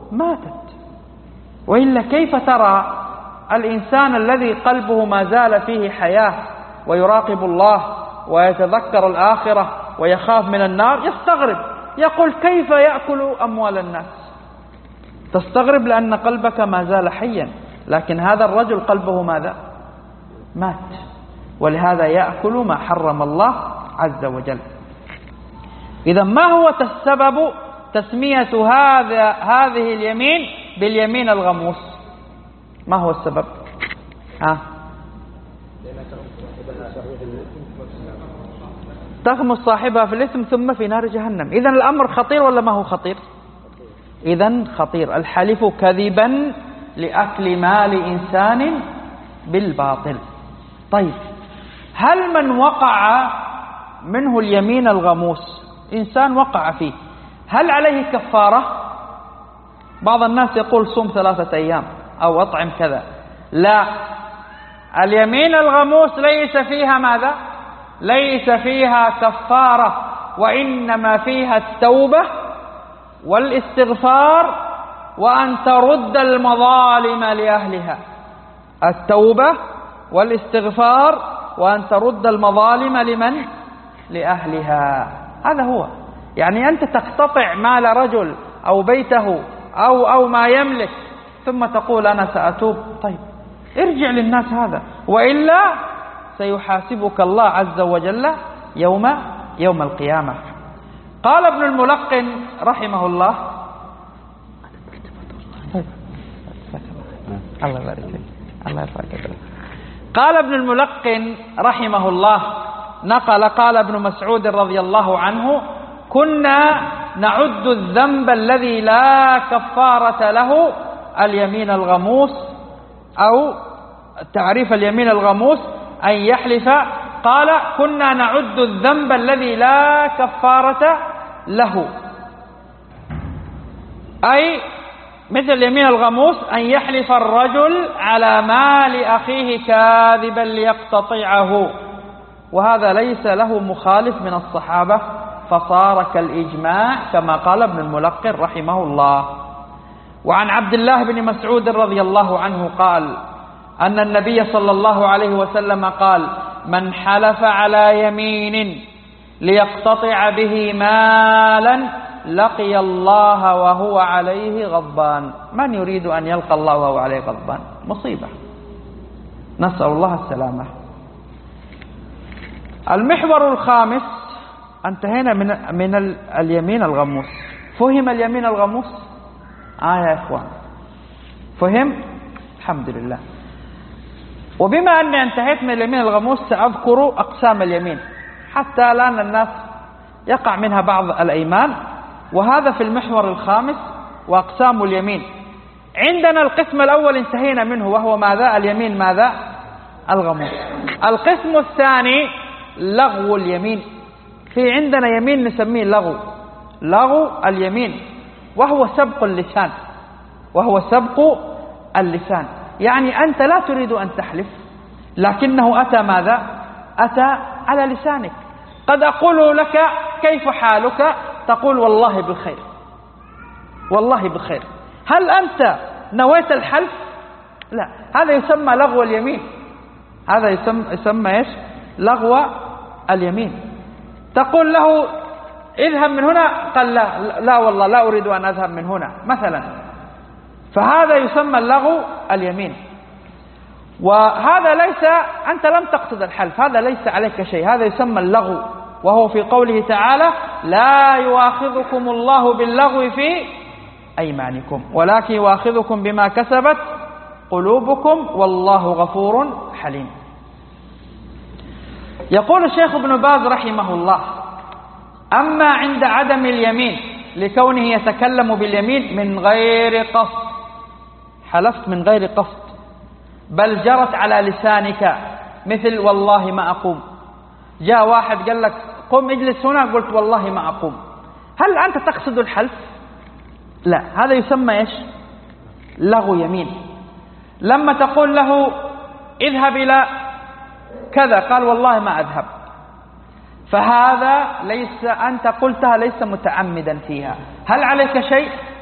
ماتت. وإلا كيف ترى الإنسان الذي قلبه ما زال فيه حياة ويراقب الله ويتذكر الآخرة ويخاف من النار يستغرب، يقول كيف يأكل أموال الناس؟ تستغرب لأن قلبك ما زال حيا، لكن هذا الرجل قلبه ماذا؟ مات، ولهذا يأكل ما حرم الله عز وجل. إذا ما هو السبب تسمية هذه اليمين باليمين الغموس؟ ما هو السبب؟ تغمس صاحبها في الإثم ثم في نار جهنم. إذن الأمر خطير ولا ما هو خطير؟ إذن خطير. الحلف كذبا لأكل مال إنسان بالباطل. طيب، هل من وقع منه اليمين الغموس، إنسان وقع فيه، هل عليه كفارة؟ بعض الناس يقول صوم 3 أيام أو أطعم كذا. لا، اليمين الغموس ليس فيها ماذا؟ ليس فيها كفارة، وإنما فيها التوبة والاستغفار وأن ترد المظالم لأهلها. التوبة والاستغفار وأن ترد المظالم لمن؟ لأهلها. هذا هو. يعني أنت تقتطع مال رجل أو بيته أو ما يملك ثم تقول أنا سأتوب. طيب ارجع للناس هذا، وإلا سيحاسبك الله عز وجل يوم القيامة. قال ابن الملقن رحمه الله، الله يبارك فيك، الله يرفعك. قال ابن الملقن رحمه الله قال ابن مسعود رضي الله عنه: كنا نعد الذنب الذي لا كفارة له اليمين الغموس، أو تعريف اليمين الغموس أن يحلف. قال: كنا نعد الذنب الذي لا كفارة له، أي مثل اليمين الغموس أن يحلف الرجل على مال أخيه كاذبا ليقتطعه، وهذا ليس له مخالف من الصحابة، فصار كالإجماع كما قال ابن الملقن رحمه الله. وعن عبد الله بن مسعود رضي الله عنه قال أن النبي صلى الله عليه وسلم قال: من حلف على يمين ليقتطع به مالا لقي الله وهو عليه غضبان. من يريد أن يلقى الله وهو عليه غضبان؟ مصيبة، نسأل الله السلامة. المحور الخامس، انتهينا من اليمين الغموس. فهم اليمين الغموس؟ يا إخوان، فهم؟ الحمد لله. وبما أني انتهيت من اليمين الغموس سأذكر أقسام اليمين، حتى لأن الناس يقع منها بعض الأيمان، وهذا في المحور الخامس وأقسام اليمين. عندنا القسم الأول انتهينا منه، وهو ماذا؟ اليمين ماذا؟ الغموس. القسم الثاني لغو اليمين. في عندنا يمين نسميه لغو اليمين، وهو سبق اللسان، يعني أنت لا تريد أن تحلف، لكنه أتى ماذا؟ أتى على لسانك. قد أقول لك كيف حالك؟ تقول والله بالخير، والله بخير. هل أنت نويت الحلف؟ لا، هذا يسمى لغو اليمين. هذا يسمى إيش؟ لغو اليمين. تقول له اذهب من هنا، قال لا والله لا أريد أن أذهب من هنا مثلا، فهذا يسمى اللغو اليمين. وهذا ليس، أنت لم تقصد الحلف، هذا ليس عليك شيء، هذا يسمى اللغو، وهو في قوله تعالى: لا يؤاخذكم الله باللغو في أيمانكم ولكن يؤاخذكم بما كسبت قلوبكم والله غفور حليم. يقول الشيخ ابن باز رحمه الله: أما عند عدم اليمين لكونه يتكلم باليمين من غير قصد، حلفت من غير قصد بل جرت على لسانك، مثل والله ما أقوم. جاء واحد قال لك قم اجلس هنا، قلت والله ما أقوم. هل أنت تقصد الحلف؟ لا، هذا يسمى إيش؟ لغو يمين. لما تقول له اذهب إلى كذا، قال والله ما أذهب، فهذا ليس، أنت قلتها ليس متعمدا فيها. هل عليك شيء؟